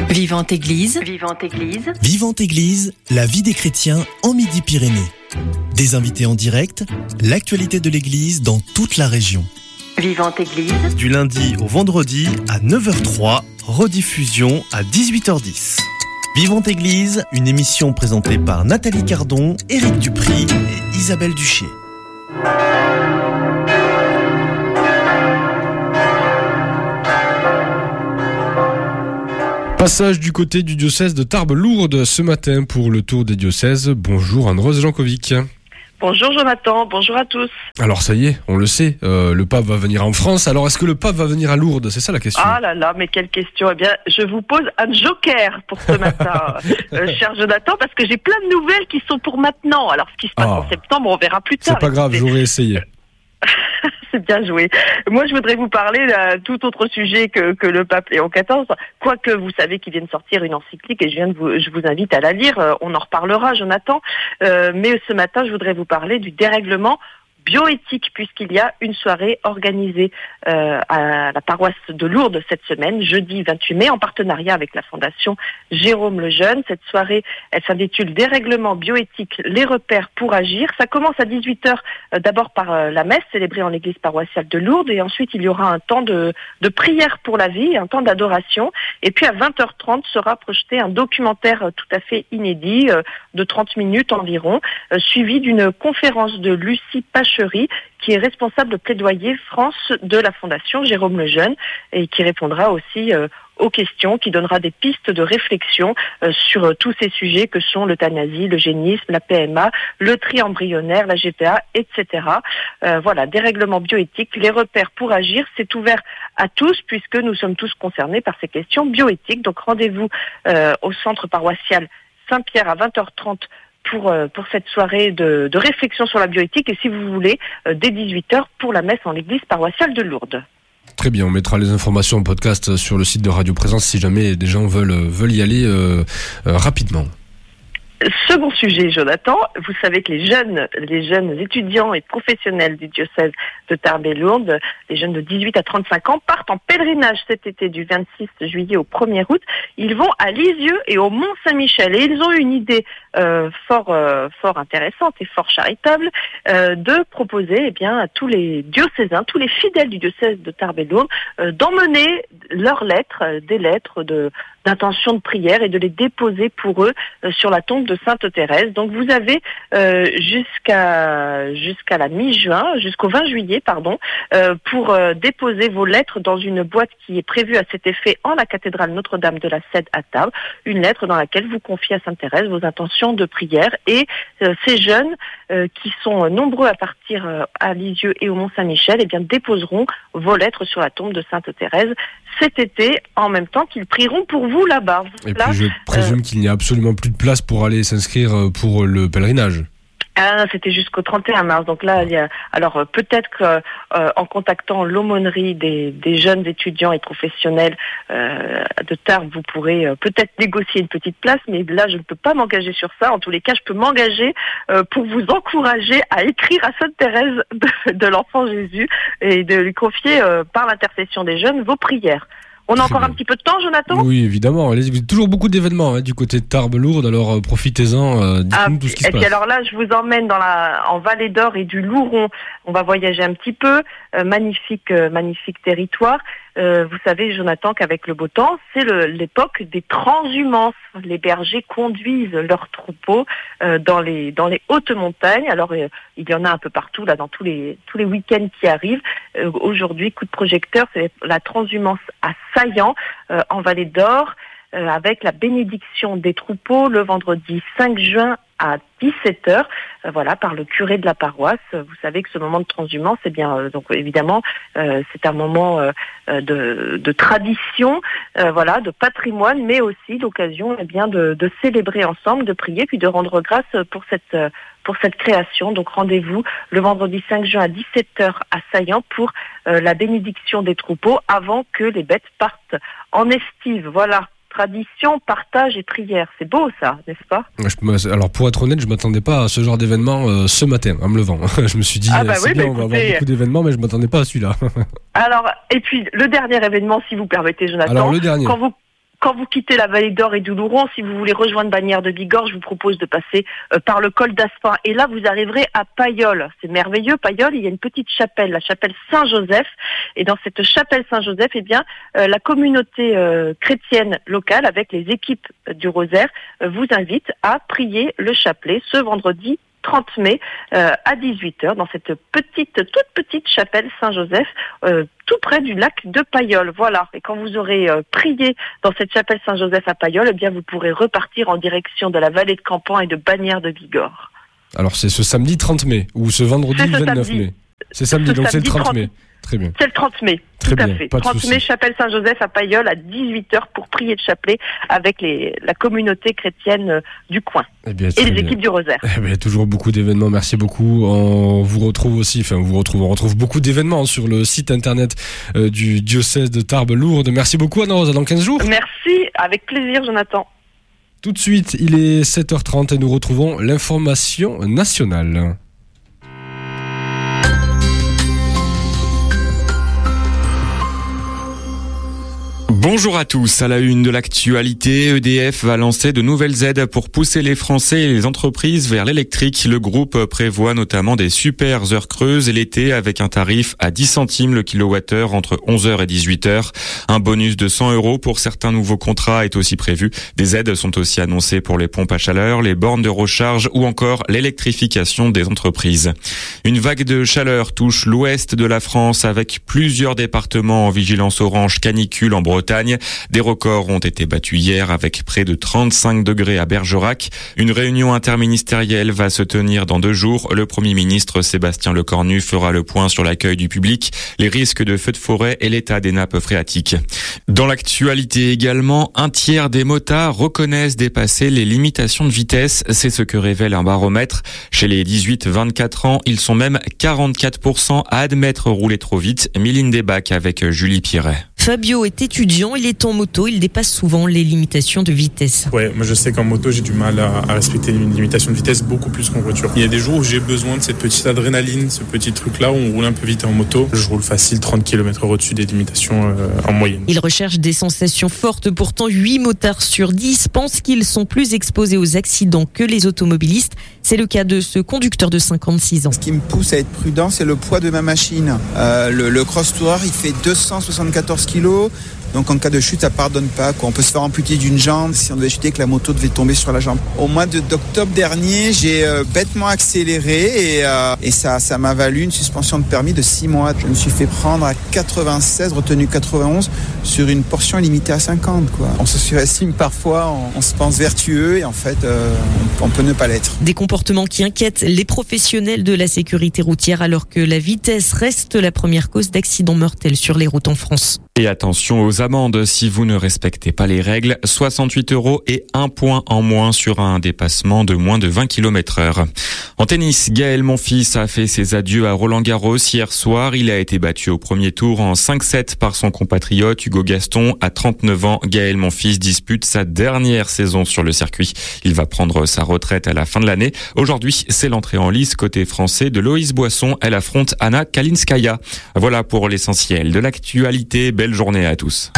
Vivante Église. Vivante Église. Vivante Église, la vie des chrétiens en Midi-Pyrénées. Des invités en direct, l'actualité de l'Église dans toute la région. Vivante Église. Du lundi au vendredi à 9h03, rediffusion à 18h10. Vivante Église, une émission présentée par Nathalie Cardon, Éric Dupry et Isabelle Duchier. Passage du côté du diocèse de Tarbes-Lourdes ce matin pour le tour des diocèses. Bonjour Anne-Rose Jankovic. Bonjour Jonathan, bonjour à tous. Alors ça y est, on le sait, le pape va venir en France. Alors est-ce que le pape va venir à Lourdes? C'est ça la question. Ah là là, mais quelle question. Eh bien, je vous pose un joker pour ce matin, cher Jonathan, parce que j'ai plein de nouvelles qui sont pour maintenant. Alors ce qui se passe en septembre, on verra plus tard. C'est pas grave, j'aurais essayé. C'est bien joué. Moi, je voudrais vous parler d'un tout autre sujet que le pape Léon XIV. Quoique, vous savez qu'il vient de sortir une encyclique et je vous invite à la lire. On en reparlera, Jonathan. Mais ce matin, je voudrais vous parler du dérèglement bioéthique, puisqu'il y a une soirée organisée à la paroisse de Lourdes cette semaine, jeudi 28 mai, en partenariat avec la Fondation Jérôme Lejeune. Cette soirée, elle s'intitule Dérèglement bioéthique, les repères pour agir. Ça commence à 18h, d'abord par la messe célébrée en l'église paroissiale de Lourdes, et ensuite il y aura un temps de prière pour la vie, un temps d'adoration, et puis à 20h30 sera projeté un documentaire tout à fait inédit, de 30 minutes environ, suivi d'une conférence de Lucie Pachery, qui est responsable de plaidoyer France de la Fondation Jérôme Lejeune, et qui répondra aussi aux questions, qui donnera des pistes de réflexion sur tous ces sujets que sont l'euthanasie, l'eugénisme, la PMA, le tri embryonnaire, la GPA, etc. Voilà, dérèglement bioéthique, les repères pour agir, c'est ouvert à tous puisque nous sommes tous concernés par ces questions bioéthiques. Donc rendez-vous au centre paroissial Saint-Pierre à 20h30 pour cette soirée de réflexion sur la bioéthique, et si vous voulez, dès 18h pour la messe en l'église paroissiale de Lourdes. Très bien, on mettra les informations en podcast sur le site de Radio Présence si jamais des gens veulent y aller rapidement. Second sujet, Jonathan, vous savez que les jeunes étudiants et professionnels du diocèse de Tarbes-Lourdes, les jeunes de 18 à 35 ans, partent en pèlerinage cet été du 26 juillet au 1er août. Ils vont à Lisieux et au Mont-Saint-Michel, et ils ont une idée fort intéressante et fort charitable de proposer à tous les diocésains, tous les fidèles du diocèse de Tarbes-Lourdes, d'emmener leurs lettres, des lettres d'intention de prière, et de les déposer pour eux sur la tombe de Sainte Thérèse. Donc vous avez jusqu'à la mi-juin, jusqu'au 20 juillet, pour déposer vos lettres dans une boîte qui est prévue à cet effet en la cathédrale Notre-Dame de la Cède à Tarbes, une lettre dans laquelle vous confiez à Sainte Thérèse vos intentions de prière. Et ces jeunes qui sont nombreux à partir à Lisieux et au Mont-Saint-Michel, déposeront vos lettres sur la tombe de Sainte Thérèse cet été, en même temps qu'ils prieront pour vous là-bas. Et puis je présume qu'il n'y a absolument plus de place pour aller s'inscrire pour le pèlerinage. C'était jusqu'au 31 mars. Donc là, peut-être qu'en contactant l'aumônerie des jeunes étudiants et professionnels de Tarbes, vous pourrez peut-être négocier une petite place, mais là, je ne peux pas m'engager sur ça. En tous les cas, je peux m'engager pour vous encourager à écrire à Sainte Thérèse de l'Enfant Jésus et de lui confier, par l'intercession des jeunes, vos prières. On a encore un petit peu de temps, Jonathan ? Oui, évidemment. Il y a toujours beaucoup d'événements du côté de Tarbes-Lourdes, alors profitez-en, dites-nous tout ce qui se passe. Et puis alors là, je vous emmène en Vallée d'Or et du Louron. On va voyager un petit peu. Magnifique territoire. Vous savez, Jonathan, qu'avec le beau temps, c'est l'époque des transhumances. Les bergers conduisent leurs troupeaux dans les hautes montagnes. Alors, il y en a un peu partout, là, dans tous les week-ends qui arrivent. Aujourd'hui, coup de projecteur, c'est la transhumance à Saillant, en Vallée d'Or, avec la bénédiction des troupeaux le vendredi 5 juin à 17h, par le curé de la paroisse. Vous savez que ce moment de transhumance, donc évidemment, c'est un moment de tradition, de patrimoine, mais aussi l'occasion de célébrer ensemble, de prier, puis de rendre grâce pour cette création. Donc rendez-vous le vendredi 5 juin à 17h à Saillant pour la bénédiction des troupeaux avant que les bêtes partent en estive. Voilà. Tradition, partage et prière. C'est beau ça, n'est-ce pas ? Alors pour être honnête, je ne m'attendais pas à ce genre d'événement ce matin, en me levant. Je me suis dit, on va avoir beaucoup d'événements, mais je ne m'attendais pas à celui-là. Alors, et puis le dernier événement, si vous permettez, Jonathan. Alors le dernier. Quand vous quittez la vallée d'Or et d'Oulouron, si vous voulez rejoindre Bagnères de Bigorre, je vous propose de passer par le col d'Aspin. Et là, vous arriverez à Payolle. C'est merveilleux, Payolle. Il y a une petite chapelle, la chapelle Saint-Joseph. Et dans cette chapelle Saint-Joseph, la communauté chrétienne locale, avec les équipes du Rosaire, vous invite à prier le chapelet ce vendredi 30 mai à 18h dans cette toute petite chapelle Saint-Joseph tout près du lac de Payolle. Voilà. Et quand vous aurez prié dans cette chapelle Saint-Joseph à Payolle, eh bien vous pourrez repartir en direction de la vallée de Campan et de Bagnères de Bigorre. Alors c'est ce samedi 30 mai ou ce vendredi 29 mai. C'est samedi, donc c'est le 30 mai. Très bien. C'est le 30 mai. Très tout à bien, fait. pas de 30 souci. mai, chapelle Saint-Joseph à Payolle à 18h pour prier le chapelet avec la communauté chrétienne du coin. Eh bien, et les bien. équipes du Rosaire. Eh bien, toujours beaucoup d'événements, merci beaucoup. On retrouve beaucoup d'événements sur le site internet du diocèse de Tarbes-Lourdes. Merci beaucoup Anna-Rose, dans 15 jours. Merci, avec plaisir Jonathan. Tout de suite, il est 7h30 et nous retrouvons l'information nationale. Bonjour à tous. À la une de l'actualité, EDF va lancer de nouvelles aides pour pousser les Français et les entreprises vers l'électrique. Le groupe prévoit notamment des super heures creuses l'été avec un tarif à 10 centimes le kilowattheure entre 11h et 18h. Un bonus de 100 € pour certains nouveaux contrats est aussi prévu. Des aides sont aussi annoncées pour les pompes à chaleur, les bornes de recharge ou encore l'électrification des entreprises. Une vague de chaleur touche l'ouest de la France avec plusieurs départements en vigilance orange canicule en Bretagne. Des records ont été battus hier avec près de 35 degrés à Bergerac. Une réunion interministérielle va se tenir dans 2 jours. Le Premier ministre Sébastien Lecornu fera le point sur l'accueil du public, les risques de feux de forêt et l'état des nappes phréatiques. Dans l'actualité également, un tiers des motards reconnaissent dépasser les limitations de vitesse. C'est ce que révèle un baromètre. Chez les 18-24 ans, ils sont même 44% à admettre rouler trop vite. Méline Desbacs avec Julie Piret. Fabio est étudiant, il est en moto, il dépasse souvent les limitations de vitesse. Ouais, moi je sais qu'en moto j'ai du mal à respecter une limitation de vitesse beaucoup plus qu'en voiture. Il y a des jours où j'ai besoin de cette petite adrénaline, ce petit truc là où on roule un peu vite en moto. Je roule facile 30 km/h au-dessus des limitations en moyenne. Il recherche des sensations fortes, pourtant 8 motards sur 10 pensent qu'ils sont plus exposés aux accidents que les automobilistes. C'est le cas de ce conducteur de 56 ans. Ce qui me pousse à être prudent, c'est le poids de ma machine. Le Cross Tourer, il fait 274 kilos. Donc en cas de chute, ça pardonne pas. On peut se faire amputer d'une jambe si on devait chuter, que la moto devait tomber sur la jambe. Au mois d'octobre dernier, j'ai bêtement accéléré et ça m'a valu une suspension de permis de 6 mois. Je me suis fait prendre à 96, retenu 91 sur une portion limitée à 50. On se surestime parfois, on se pense vertueux et en fait, on peut ne pas l'être. Des comportements qui inquiètent les professionnels de la sécurité routière alors que la vitesse reste la première cause d'accidents mortels sur les routes en France. Et attention aux amendes si vous ne respectez pas les règles. 68 € et 1 point en moins sur un dépassement de moins de 20 km/h. En tennis, Gaël Monfils a fait ses adieux à Roland-Garros hier soir. Il a été battu au premier tour en 5-7 par son compatriote Hugo Gaston. À 39 ans, Gaël Monfils dispute sa dernière saison sur le circuit. Il va prendre sa retraite à la fin de l'année. Aujourd'hui, c'est l'entrée en lice côté français de Loïs Boisson. Elle affronte Anna Kalinskaya. Voilà pour l'essentiel de l'actualité. Belle journée à tous.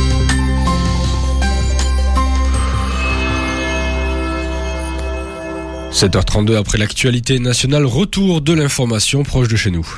– 7h32 après l'actualité nationale, retour de l'information proche de chez nous.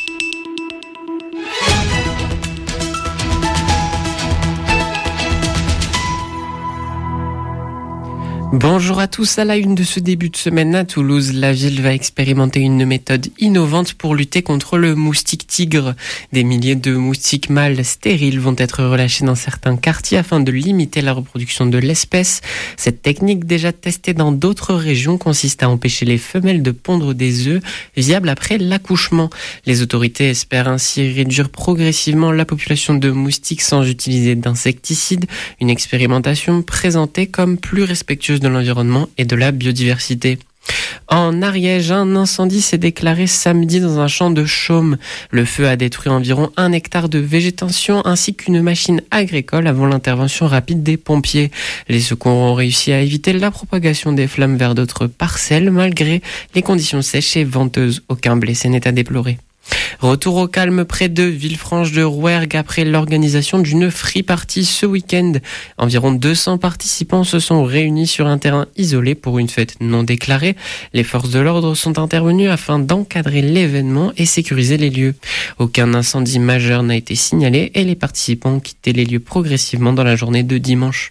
Bonjour à tous, à la une de ce début de semaine à Toulouse, la ville va expérimenter une méthode innovante pour lutter contre le moustique tigre. Des milliers de moustiques mâles stériles vont être relâchés dans certains quartiers afin de limiter la reproduction de l'espèce. Cette technique, déjà testée dans d'autres régions, consiste à empêcher les femelles de pondre des œufs viables après l'accouchement. Les autorités espèrent ainsi réduire progressivement la population de moustiques sans utiliser d'insecticides, une expérimentation présentée comme plus respectueuse de l'environnement et de la biodiversité. En Ariège, un incendie s'est déclaré samedi dans un champ de chaume. Le feu a détruit environ 1 hectare de végétation ainsi qu'une machine agricole avant l'intervention rapide des pompiers. Les secours ont réussi à éviter la propagation des flammes vers d'autres parcelles malgré les conditions sèches et venteuses. Aucun blessé n'est à déplorer. Retour au calme près de Villefranche-de-Rouergue après l'organisation d'une free party ce week-end. Environ 200 participants se sont réunis sur un terrain isolé pour une fête non déclarée. Les forces de l'ordre sont intervenues afin d'encadrer l'événement et sécuriser les lieux. Aucun incendie majeur n'a été signalé et les participants ont quitté les lieux progressivement dans la journée de dimanche.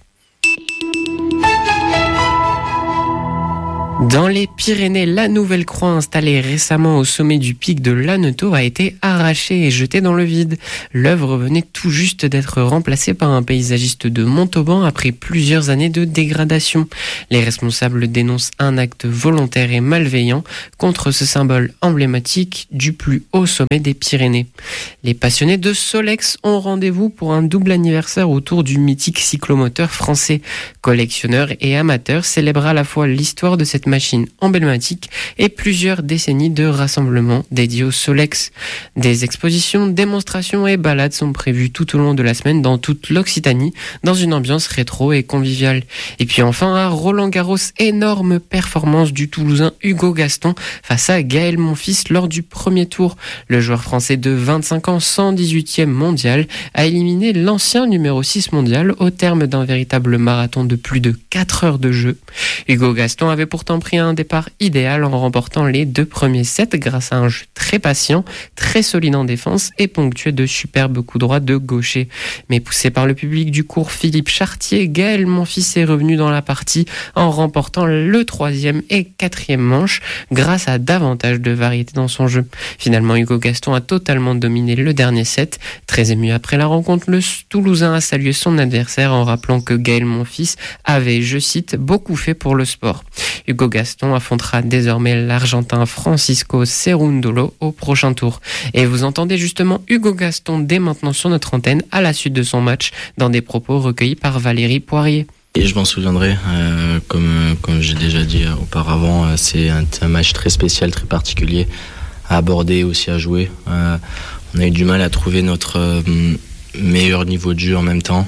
Dans les Pyrénées, la nouvelle croix installée récemment au sommet du pic de Lanneteau a été arrachée et jetée dans le vide. L'œuvre venait tout juste d'être remplacée par un paysagiste de Montauban après plusieurs années de dégradation. Les responsables dénoncent un acte volontaire et malveillant contre ce symbole emblématique du plus haut sommet des Pyrénées. Les passionnés de Solex ont rendez-vous pour un double anniversaire autour du mythique cyclomoteur français. Collectionneurs et amateurs célèbrent à la fois l'histoire de cette machine emblématique et plusieurs décennies de rassemblements dédiés au Solex. Des expositions, démonstrations et balades sont prévues tout au long de la semaine dans toute l'Occitanie, dans une ambiance rétro et conviviale. Et puis enfin, à Roland-Garros, énorme performance du Toulousain Hugo Gaston face à Gaël Monfils lors du premier tour. Le joueur français de 25 ans, 118e mondial, a éliminé l'ancien numéro 6 mondial au terme d'un véritable marathon de plus de 4 heures de jeu. Hugo Gaston avait pourtant pris un départ idéal en remportant les 2 premiers sets grâce à un jeu très patient, très solide en défense et ponctué de superbes coups droits de gaucher. Mais poussé par le public du cours Philippe Chartier, Gaël Monfils est revenu dans la partie en remportant le 3e et 4e manche grâce à davantage de variété dans son jeu. Finalement, Hugo Gaston a totalement dominé le dernier set. Très ému après la rencontre, le Toulousain a salué son adversaire en rappelant que Gaël Monfils avait, je cite, beaucoup fait pour le sport. Hugo Gaston affrontera désormais l'Argentin Francisco Cerundolo au prochain tour. Et vous entendez justement Hugo Gaston dès maintenant sur notre antenne à la suite de son match dans des propos recueillis par Valérie Poirier. Et je m'en souviendrai, comme j'ai déjà dit auparavant, c'est un match très spécial, très particulier à aborder, aussi à jouer. On a eu du mal à trouver notre meilleur niveau de jeu en même temps.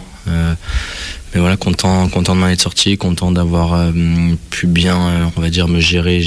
Mais voilà, content de m'en être sorti, content d'avoir pu bien, on va dire, me gérer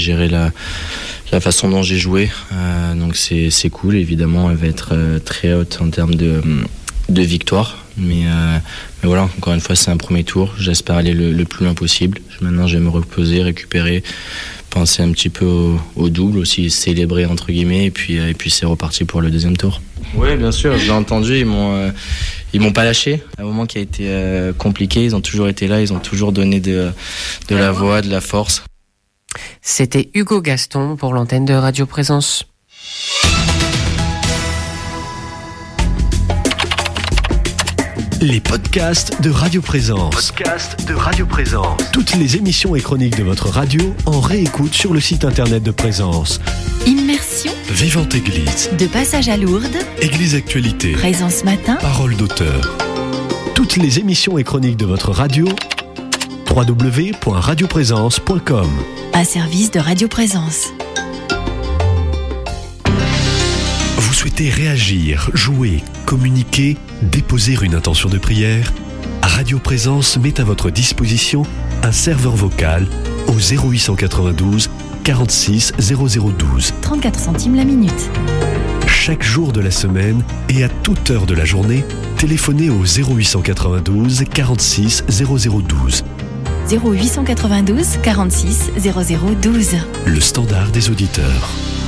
la façon dont j'ai joué. Donc c'est cool, évidemment, elle va être très haute en termes de victoire. Mais voilà, encore une fois, c'est un premier tour. J'espère aller le plus loin possible. Maintenant, je vais me reposer, récupérer, penser un petit peu au double, aussi célébrer entre guillemets, et puis c'est reparti pour le deuxième tour. Oui, bien sûr, j'ai entendu, ils m'ont pas lâché. Un moment qui a été compliqué, ils ont toujours été là, ils ont toujours donné de la voix, de la force. C'était Hugo Gaston pour l'antenne de Radio Présence. Les podcasts de Radio Présence. Toutes les émissions et chroniques de votre radio en réécoute sur le site internet de Présence. Immersion. Vivante Église. De passage à Lourdes. Église Actualité. Présence Matin. Parole d'auteur. Toutes les émissions et chroniques de votre radio. www.radioprésence.com. Un service de Radio Présence. Vous souhaitez réagir, jouer, communiquer, déposer une intention de prière? Radio Présence met à votre disposition un serveur vocal au 0892 46 0012. 34 centimes la minute. Chaque jour de la semaine et à toute heure de la journée, téléphonez au 0892 46 0012. 0892 46 0012. Le standard des auditeurs.